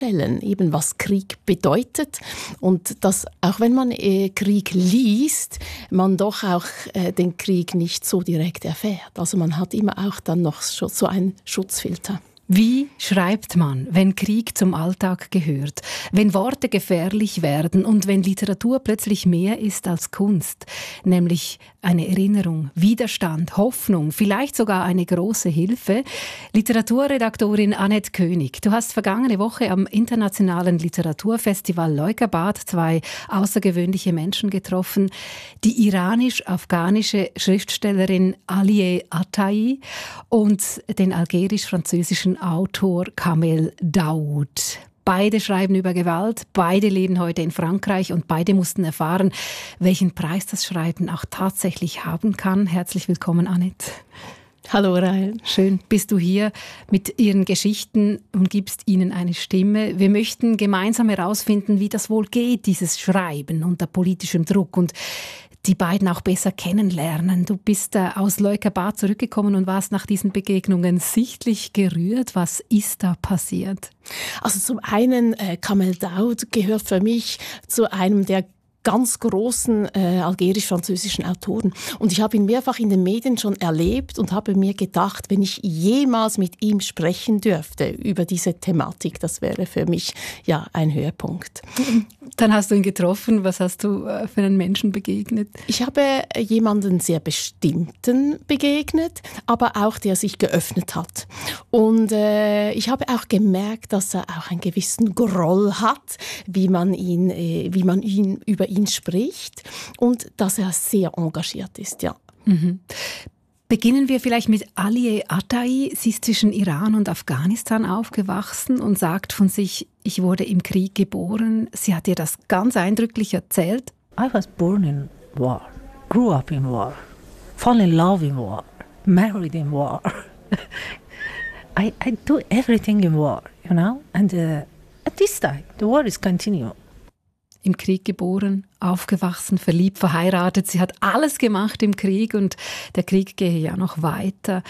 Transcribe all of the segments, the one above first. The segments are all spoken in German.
eben was Krieg bedeutet und dass auch wenn man Krieg liest, man doch auch den Krieg nicht so direkt erfährt. Also man hat immer auch dann noch so einen Schutzfilter. Wie schreibt man, wenn Krieg zum Alltag gehört, wenn Worte gefährlich werden und wenn Literatur plötzlich mehr ist als Kunst, nämlich eine Erinnerung, Widerstand, Hoffnung, vielleicht sogar eine große Hilfe? Literaturredaktorin Annette König, du hast vergangene Woche am Internationalen Literaturfestival Leukerbad 2 außergewöhnliche Menschen getroffen, die iranisch-afghanische Schriftstellerin Aliye Atai und den algerisch-französischen Autor Kamel Daoud. Beide schreiben über Gewalt, beide leben heute in Frankreich und beide mussten erfahren, welchen Preis das Schreiben auch tatsächlich haben kann. Herzlich willkommen, Annette. Hallo, Rahel. Schön, bist du hier mit Ihren Geschichten und gibst ihnen eine Stimme. Wir möchten gemeinsam herausfinden, wie das wohl geht, dieses Schreiben unter politischem Druck und die beiden auch besser kennenlernen. Du bist aus Leukerbad zurückgekommen und warst nach diesen Begegnungen sichtlich gerührt. Was ist da passiert? Also zum einen, Kamel Daoud gehört für mich zu einem der ganz großen algerisch-französischen Autoren. Und ich habe ihn mehrfach in den Medien schon erlebt und habe mir gedacht, wenn ich jemals mit ihm sprechen dürfte über diese Thematik, das wäre für mich ja ein Höhepunkt. Dann hast du ihn getroffen. Was hast du für einen Menschen begegnet? Ich habe jemanden sehr Bestimmten begegnet, aber auch der sich geöffnet hat. Und ich habe auch gemerkt, dass er auch einen gewissen Groll hat, wie man über ihn spricht und dass er sehr engagiert ist, ja. Mhm. Beginnen wir vielleicht mit Aliye Atai. Sie ist zwischen Iran und Afghanistan aufgewachsen und sagt von sich, ich wurde im Krieg geboren. Sie hat dir das ganz eindrücklich erzählt. I was born in war, grew up in war, fall in love in war, married in war. I do everything in war, you know? And at this time, the war is continuing. Im Krieg geboren, aufgewachsen, verliebt, verheiratet. Sie hat alles gemacht im Krieg und der Krieg gehe ja noch weiter.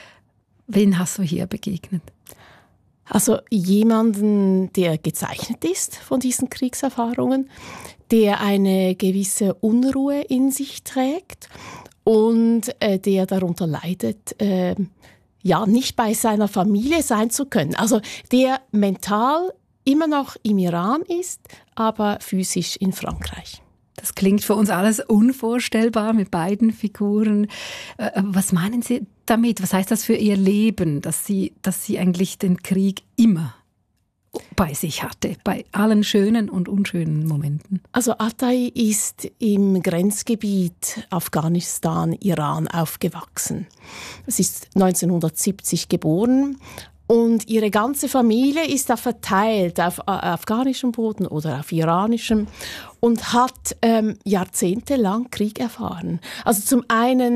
Wen hast du hier begegnet? Also jemanden, der gezeichnet ist von diesen Kriegserfahrungen, der eine gewisse Unruhe in sich trägt und der darunter leidet, nicht bei seiner Familie sein zu können. Also der mental immer noch im Iran ist, aber physisch in Frankreich. Das klingt für uns alles unvorstellbar mit beiden Figuren. Was meinen Sie damit? Was heißt das für Ihr Leben, dass sie eigentlich den Krieg immer bei sich hatte, bei allen schönen und unschönen Momenten? Also Atai ist im Grenzgebiet Afghanistan-Iran aufgewachsen. Sie ist 1970 geboren. Und ihre ganze Familie ist da verteilt auf afghanischem Boden oder auf iranischem und hat jahrzehntelang Krieg erfahren. Also zum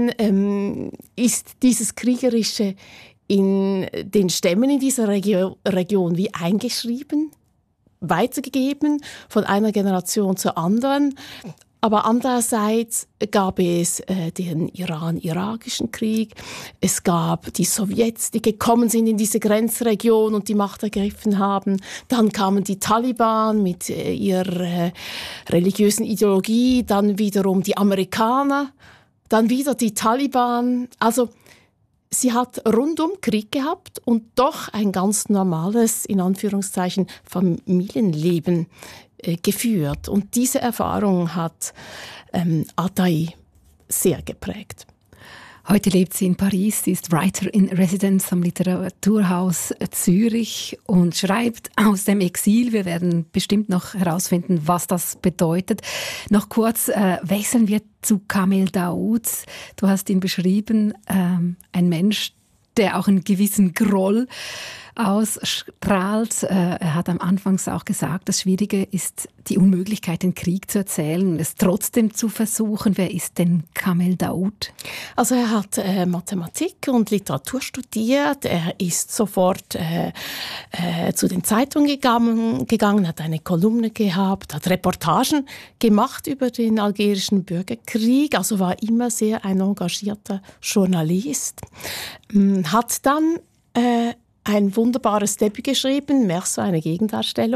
einen ist dieses Kriegerische in den Stämmen in dieser Region wie eingeschrieben, weitergegeben von einer Generation zur anderen. Aber andererseits gab es den Iran-Irakischen Krieg. Es gab die Sowjets, die gekommen sind in diese Grenzregion und die Macht ergriffen haben. Dann kamen die Taliban mit ihrer religiösen Ideologie, dann wiederum die Amerikaner, dann wieder die Taliban. Also sie hat rundum Krieg gehabt und doch ein ganz normales, in Anführungszeichen, Familienleben geführt. Und diese Erfahrung hat Atai sehr geprägt. Heute lebt sie in Paris, sie ist Writer in Residence am Literaturhaus Zürich und schreibt aus dem Exil. Wir werden bestimmt noch herausfinden, was das bedeutet. Noch kurz wechseln wir zu Kamel Daoud. Du hast ihn beschrieben, ein Mensch, der auch einen gewissen Groll ausstrahlt. Er hat am Anfang auch gesagt, das Schwierige ist die Unmöglichkeit, den Krieg zu erzählen und es trotzdem zu versuchen. Wer ist denn Kamel Daoud? Also er hat Mathematik und Literatur studiert. Er ist sofort zu den Zeitungen gegangen, hat eine Kolumne gehabt, hat Reportagen gemacht über den algerischen Bürgerkrieg, also war immer sehr ein engagierter Journalist. Hat dann ein wunderbares Debüt geschrieben, Meursault, eine Gegendarstellung.